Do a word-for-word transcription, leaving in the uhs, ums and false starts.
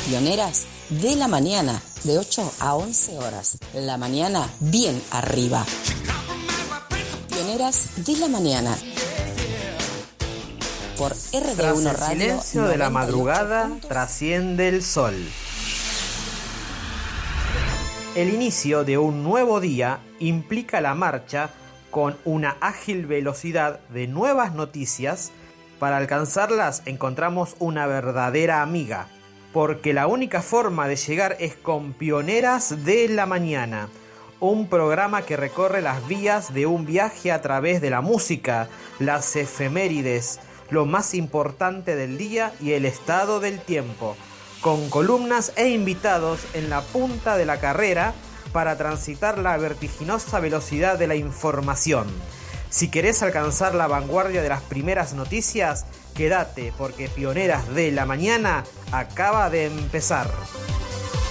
Pioneras de la mañana, de ocho a once horas. La mañana bien arriba. Pioneras de la mañana. Por R D uno Tras el Radio. silencio de la madrugada trasciende el sol. El inicio de un nuevo día implica la marcha con una ágil velocidad de nuevas noticias. Para alcanzarlas encontramos una verdadera amiga, porque la única forma de llegar es con Pioneras de la Mañana, un programa que recorre las vías de un viaje a través de la música, las efemérides, lo más importante del día y el estado del tiempo, con columnas e invitados en la punta de la carrera para transitar la vertiginosa velocidad de la información. Si querés alcanzar la vanguardia de las primeras noticias, quédate porque Pioneras de la Mañana acaba de empezar.